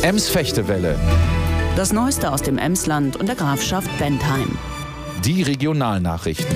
Ems-Fechtewelle. Das Neueste aus dem Emsland und der Grafschaft Bentheim. Die Regionalnachrichten.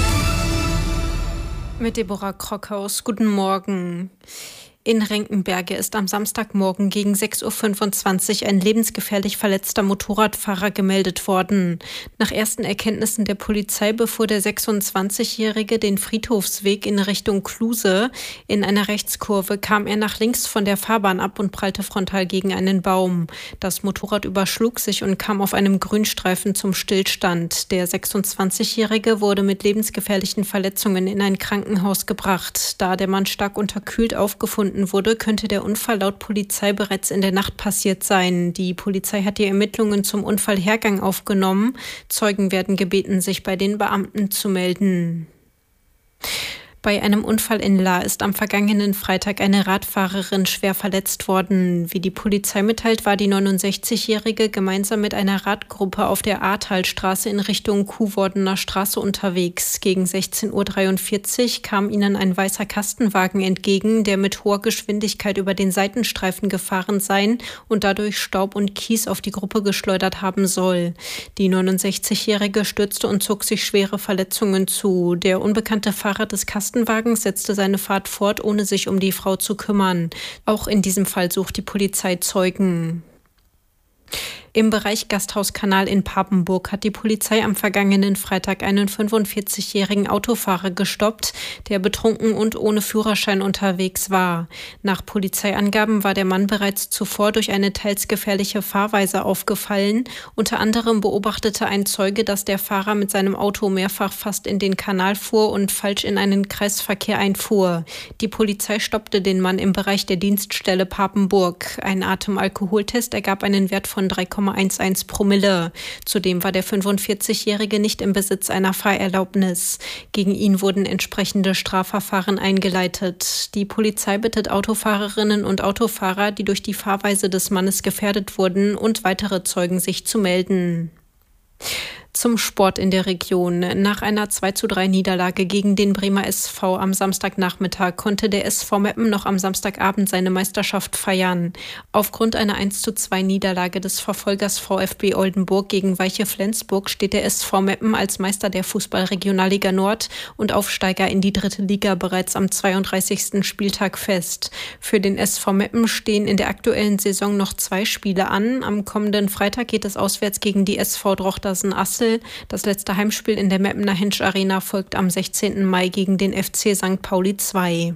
Mit Deborah Krockhaus. Guten Morgen. In Renkenberge ist am Samstagmorgen gegen 6:25 Uhr ein lebensgefährlich verletzter Motorradfahrer gemeldet worden. Nach ersten Erkenntnissen der Polizei befuhr der 26-Jährige den Friedhofsweg in Richtung Kluse. In einer Rechtskurve kam er nach links von der Fahrbahn ab und prallte frontal gegen einen Baum. Das Motorrad überschlug sich und kam auf einem Grünstreifen zum Stillstand. Der 26-Jährige wurde mit lebensgefährlichen Verletzungen in ein Krankenhaus gebracht. Da der Mann stark unterkühlt aufgefunden wurde, könnte der Unfall laut Polizei bereits in der Nacht passiert sein. Die Polizei hat die Ermittlungen zum Unfallhergang aufgenommen. Zeugen werden gebeten, sich bei den Beamten zu melden. Bei einem Unfall in Lahr ist am vergangenen Freitag eine Radfahrerin schwer verletzt worden. Wie die Polizei mitteilt, war die 69-Jährige gemeinsam mit einer Radgruppe auf der Ahrtalstraße in Richtung Kuhwordener Straße unterwegs. Gegen 16:43 Uhr kam ihnen ein weißer Kastenwagen entgegen, der mit hoher Geschwindigkeit über den Seitenstreifen gefahren sein und dadurch Staub und Kies auf die Gruppe geschleudert haben soll. Die 69-Jährige stürzte und zog sich schwere Verletzungen zu. Der unbekannte Fahrer des Kastenwagens setzte seine Fahrt fort, ohne sich um die Frau zu kümmern. Auch in diesem Fall sucht die Polizei Zeugen. Im Bereich Gasthauskanal in Papenburg hat die Polizei am vergangenen Freitag einen 45-jährigen Autofahrer gestoppt, der betrunken und ohne Führerschein unterwegs war. Nach Polizeiangaben war der Mann bereits zuvor durch eine teils gefährliche Fahrweise aufgefallen. Unter anderem beobachtete ein Zeuge, dass der Fahrer mit seinem Auto mehrfach fast in den Kanal fuhr und falsch in einen Kreisverkehr einfuhr. Die Polizei stoppte den Mann im Bereich der Dienststelle Papenburg. Ein Atemalkoholtest ergab einen Wert von 3,11 Promille. Zudem war der 45-Jährige nicht im Besitz einer Fahrerlaubnis. Gegen ihn wurden entsprechende Strafverfahren eingeleitet. Die Polizei bittet Autofahrerinnen und Autofahrer, die durch die Fahrweise des Mannes gefährdet wurden, und weitere Zeugen, sich zu melden. Zum Sport in der Region. Nach einer 2:3 Niederlage gegen den Bremer SV am Samstagnachmittag konnte der SV Meppen noch am Samstagabend seine Meisterschaft feiern. Aufgrund einer 1:2 Niederlage des Verfolgers VfB Oldenburg gegen Weiche Flensburg steht der SV Meppen als Meister der Fußball-Regionalliga Nord und Aufsteiger in die 3. Liga bereits am 32. Spieltag fest. Für den SV Meppen stehen in der aktuellen Saison noch 2 Spiele an. Am kommenden Freitag geht es auswärts gegen die SV Drochtersen-Assel. Das letzte Heimspiel in der Meppener Hensch Arena folgt am 16. Mai gegen den FC St. Pauli 2.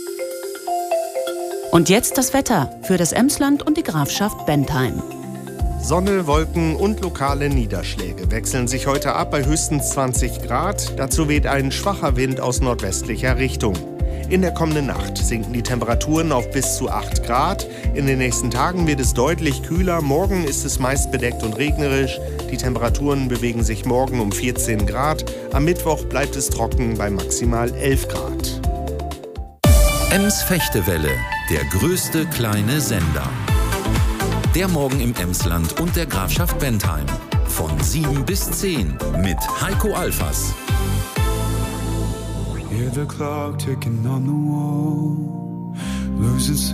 Und jetzt das Wetter für das Emsland und die Grafschaft Bentheim. Sonne, Wolken und lokale Niederschläge wechseln sich heute ab bei höchstens 20 Grad. Dazu weht ein schwacher Wind aus nordwestlicher Richtung. In der kommenden Nacht sinken die Temperaturen auf bis zu 8 Grad. In den nächsten Tagen wird es deutlich kühler. Morgen ist es meist bedeckt und regnerisch. Die Temperaturen bewegen sich morgen um 14 Grad. Am Mittwoch bleibt es trocken bei maximal 11 Grad. Ems-Fechtewelle, der größte kleine Sender. Der Morgen im Emsland und der Grafschaft Bentheim. Von 7 bis 10 mit Heiko Alfas. Hear the clock ticking on the wall, losing